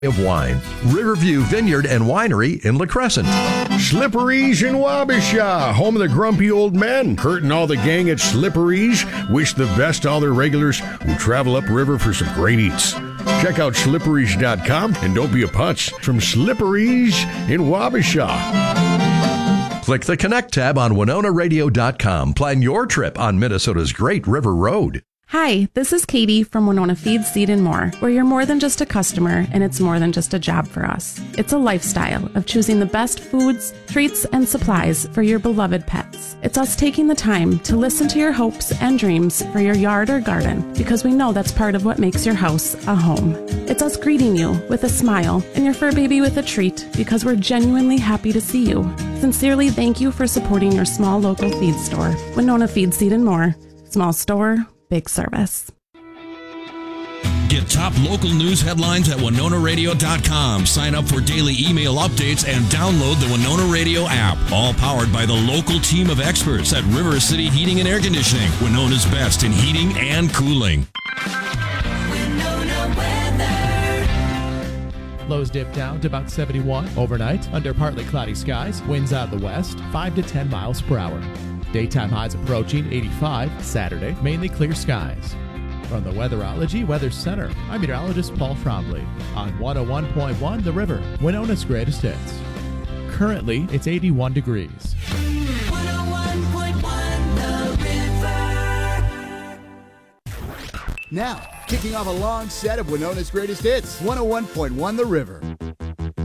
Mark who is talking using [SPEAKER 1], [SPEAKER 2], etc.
[SPEAKER 1] of wine. Riverview Vineyard and Winery in La Crescent.
[SPEAKER 2] Slippery's in Wabasha, home of the grumpy old men. Kurt and all the gang at Slippery's wish the best to all their regulars who travel upriver for some great eats. Check out slippery's.com and don't be a putz. From Slippery's in Wabasha.
[SPEAKER 1] Click the Connect tab on WinonaRadio.com. Plan your trip on Minnesota's Great River Road.
[SPEAKER 3] Hi, this is Katie from Winona Feed, Seed, and More, where you're more than just a customer, and it's more than just a job for us. It's a lifestyle of choosing the best foods, treats, and supplies for your beloved pets. It's us taking the time to listen to your hopes and dreams for your yard or garden, because we know that's part of what makes your house a home. It's us greeting you with a smile and your fur baby with a treat, because we're genuinely happy to see you. Sincerely, thank you for supporting your small local feed store. Winona Feed, Seed, and More. Small store, big service.
[SPEAKER 4] Get top local news headlines at WinonaRadio.com. Sign up for daily email updates and download the Winona Radio app. All powered by the local team of experts at River City Heating and Air Conditioning. Winona's best in heating and cooling.
[SPEAKER 5] Winona weather.
[SPEAKER 6] Lows dip down to about 71 overnight under partly cloudy skies. Winds out of the west, 5 to 10 miles per hour. Daytime highs approaching 85 Saturday, mainly clear skies. From the Weatherology Weather Center, I'm meteorologist Paul Trombley on 101.1 The River, Winona's greatest hits. Currently, it's 81 degrees.
[SPEAKER 5] 101.1 The River.
[SPEAKER 7] Now, kicking off a long set of Winona's greatest hits, 101.1 The River.